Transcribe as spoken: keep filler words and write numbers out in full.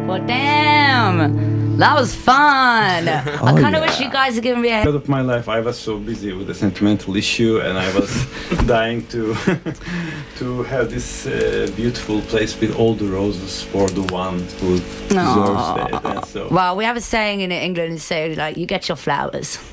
Well, damn. That was fun. I Oh, kind of yeah. wish you guys had given me a Out of my life, I was so busy with a sentimental issue, and I was dying to to have this uh, beautiful place with all the roses for the one who deserves it. And so, Well, we have a saying in England, so like, you get your flowers.